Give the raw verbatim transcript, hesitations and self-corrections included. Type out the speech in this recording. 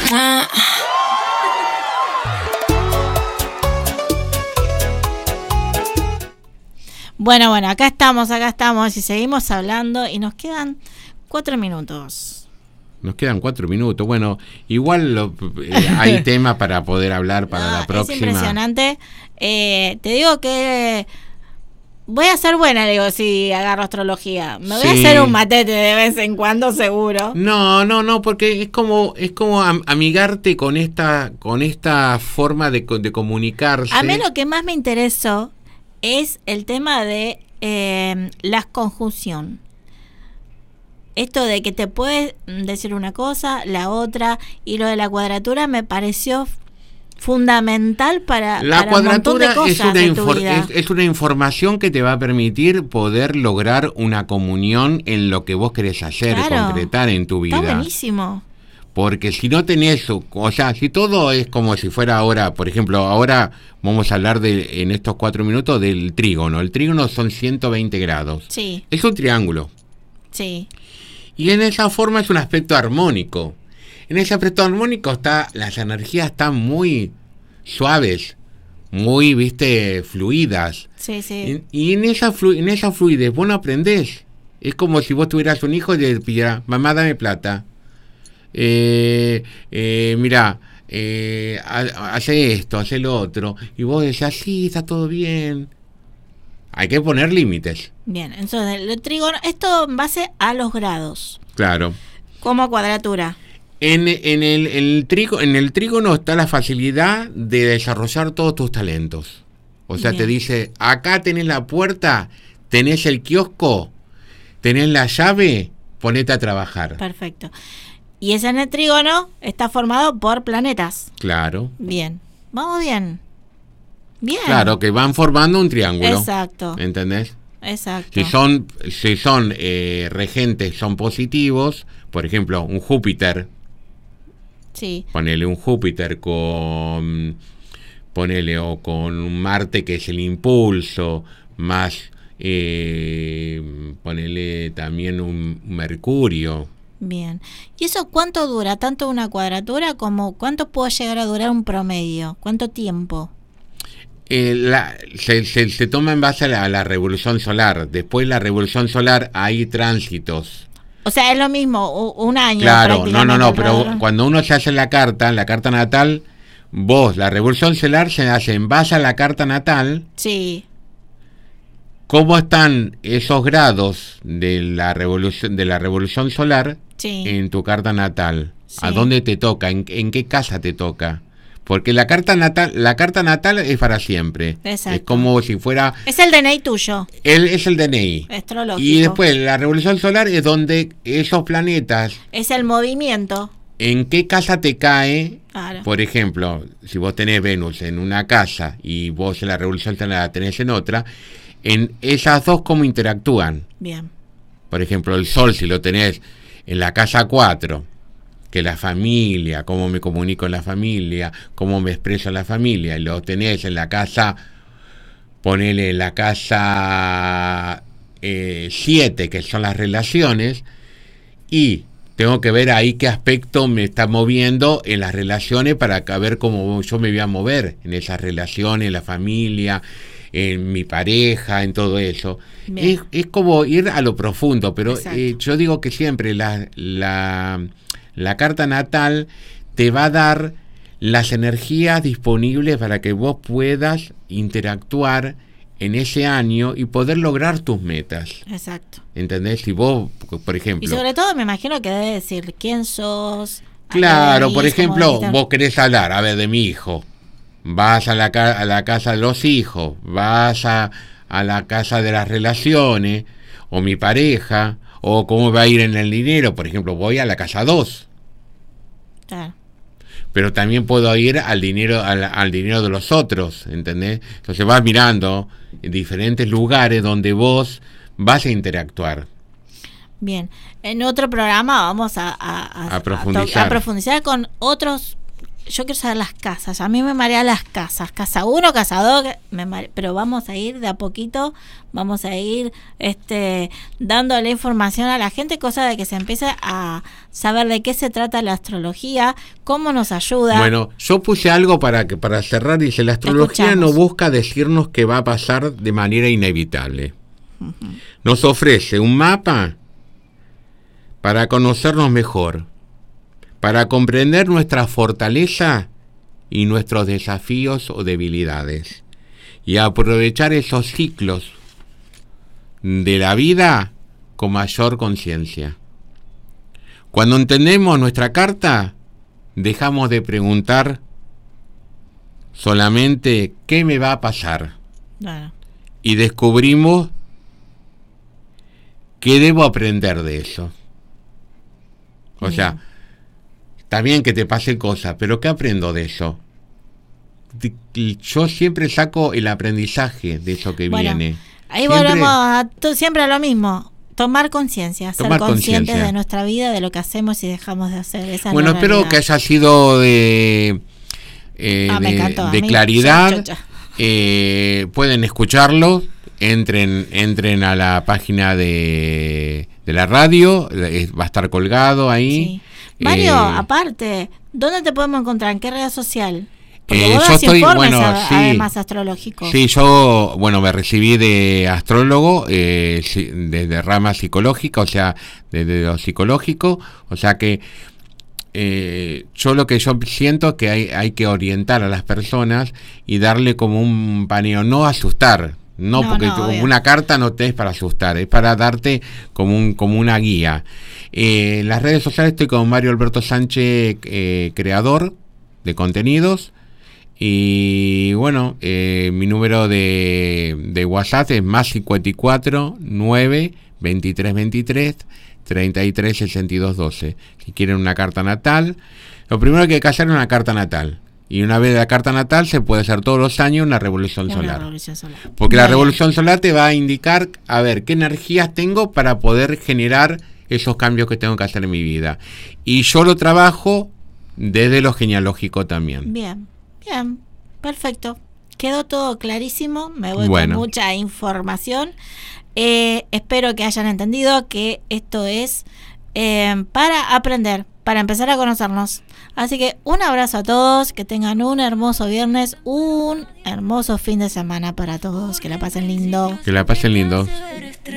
Bueno, bueno, acá estamos, acá estamos y seguimos hablando y nos quedan cuatro minutos. Nos quedan cuatro minutos. Bueno, igual lo, eh, hay tema para poder hablar para No, la próxima. Es impresionante. Eh, te digo que voy a ser buena, digo, si agarro astrología. Me voy Sí. a hacer un matete de vez en cuando, seguro. No, no, no, porque es como es como am- amigarte con esta con esta forma de, co- de comunicarse. A mí lo que más me interesó es el tema de eh, la conjunción. Esto de que te puedes decir una cosa, la otra, y lo de la cuadratura me pareció fundamental para, La para un montón de cuadratura cosas es una, de tu infor- vida. es, es una información que te va a permitir poder lograr una comunión en lo que vos querés hacer, Claro. concretar en tu vida. Está buenísimo. Porque si no tenés, o sea, si todo es como si fuera ahora, por ejemplo, ahora vamos a hablar de en estos cuatro minutos del trígono. El trígono son ciento veinte grados. Sí, Es un triángulo. sí. Y en esa forma es un aspecto armónico. En ese aspecto armónico está, las energías están muy suaves, muy, viste, fluidas. Sí, sí. Y, y en esa flu, en esa fluidez vos no aprendés. Es como si vos tuvieras un hijo y le pidiera, mamá, dame plata. Eh, eh, mira, eh, ha- hace esto, hace lo otro. Y vos decís, sí, está todo bien. Hay que poner límites. Bien, entonces el trígono, esto en base a los grados, Claro. como cuadratura. En, en, el, en, el trigo, en el trígono está la facilidad de desarrollar todos tus talentos. O sea, Bien. te dice, acá tenés la puerta, tenés el kiosco, tenés la llave, ponete a trabajar. Perfecto. Y ese en el trígono está formado por planetas. Claro. Bien. Vamos bien. Bien. Claro, que van formando un triángulo. Exacto. ¿Entendés? Exacto. Si son, si son eh, regentes, son positivos, por ejemplo, un Júpiter, Sí. ponele un Júpiter con, ponele, o con un Marte que es el impulso, más, eh, ponele también un Mercurio. Bien. ¿Y eso cuánto dura? Tanto una cuadratura como cuánto puede llegar a durar un promedio? ¿Cuánto tiempo? Eh, la, se, se, se toma en base a la, a la revolución solar. Después de la revolución solar hay tránsitos. O sea, es lo mismo, u- un año. Claro, no, no, no, pero prácticamente, cuando uno se hace la carta, la carta natal, vos, la revolución solar se hace en base a la carta natal, Sí, cómo están esos grados de la revolución, de la revolución solar sí. en tu carta natal. Sí. ¿A dónde te toca? ¿En, en qué casa te toca? Porque la carta natal, la carta natal es para siempre. Exacto. Es como si fuera, Es el D N I tuyo, él es el D N I. astrológico. Y después la revolución solar es donde esos planetas, Es el movimiento. en qué casa te cae. Claro. Por ejemplo, si vos tenés Venus en una casa y vos en la revolución solar la tenés en otra, en esas dos cómo interactúan. Bien. Por ejemplo, el Sol, si lo tenés en la casa cuatro, que la familia, cómo me comunico en la familia, cómo me expreso en la familia, y lo tenés en la casa, ponele en la casa siete, eh, que son las relaciones, y tengo que ver ahí qué aspecto me está moviendo en las relaciones para ver cómo yo me voy a mover en esas relaciones, en la familia, en mi pareja, en todo eso. Es, es como ir a lo profundo, pero eh, yo digo que siempre la, la, la carta natal te va a dar las energías disponibles para que vos puedas interactuar en ese año y poder lograr tus metas. Exacto. ¿Entendés? Si vos, por ejemplo... Y sobre todo me imagino que debe decir quién sos. Claro, por venís, ejemplo, cómo vos querés hablar, a ver, de mi hijo. Vas a la, ca- a la casa de los hijos, vas a, a la casa de las relaciones, o mi pareja, o cómo va a ir en el dinero. Por ejemplo, voy a la casa dos. Claro. Pero también puedo ir al dinero al, al dinero de los otros, ¿entendés? Entonces vas mirando en diferentes lugares donde vos vas a interactuar. Bien, en otro programa vamos a, a, a, A profundizar. a profundizar con otros yo quiero saber las casas. A mí me marean las casas. Casa uno, casa dos, me mare... pero vamos a ir de a poquito, vamos a ir este, dándole información a la gente, cosa de que se empiece a saber de qué se trata la astrología, cómo nos ayuda. Bueno, yo puse algo para que para cerrar, dice, la astrología no busca decirnos qué va a pasar de manera inevitable. Uh-huh. Nos ofrece un mapa para conocernos mejor, para comprender nuestra fortaleza y nuestros desafíos o debilidades, y aprovechar esos ciclos de la vida con mayor conciencia. Cuando entendemos nuestra carta, dejamos de preguntar solamente qué me va a pasar, bueno. y descubrimos qué debo aprender de eso. O bien. sea, está bien que te pasen cosas, pero ¿qué aprendo de eso? Yo siempre saco el aprendizaje de eso que bueno, viene. Ahí siempre, volvemos a, tú, siempre a lo mismo. Tomar conciencia, ser conscientes de nuestra vida, de lo que hacemos y dejamos de hacer. Esa bueno, es la espero realidad. Que haya sido de, eh, ah, de, encantó, de claridad. Cha, cha, cha. Eh, pueden escucharlo. Entren, entren a la página de, de la radio. Va a estar colgado ahí. Sí. Mario, eh, aparte, ¿dónde te podemos encontrar? ¿En qué red social? Eh, yo estoy, bueno, a, sí, además astrológicos. Sí, yo, bueno, me recibí de astrólogo, eh, desde rama psicológica, o sea, desde lo psicológico, o sea que eh, yo lo que yo siento es que hay, hay que orientar a las personas y darle como un paneo, no asustar. No, no porque no, una carta no te es para asustar, es para darte como un como una guía. Eh, en las redes sociales estoy con Mario Alberto Sánchez, eh, creador de contenidos. Y bueno, eh, mi número de, de WhatsApp es más cincuenta y cuatro, nueve, veintitrés, veintitrés, treinta y tres, sesenta y dos, doce. Si quieren una carta natal, lo primero que hay que hacer es una carta natal. Y una vez la carta natal se puede hacer todos los años una revolución, una solar. revolución solar. Porque Bien. La revolución solar te va a indicar, a ver, qué energías tengo para poder generar esos cambios que tengo que hacer en mi vida. Y yo lo trabajo desde lo genealógico también. Bien, bien, perfecto. Quedó todo clarísimo, me voy bueno. con mucha información. Eh, espero que hayan entendido que esto es eh, para aprender, para empezar a conocernos. Así que un abrazo a todos, que tengan un hermoso viernes, un hermoso fin de semana para todos, que la pasen lindo. Que la pasen lindo.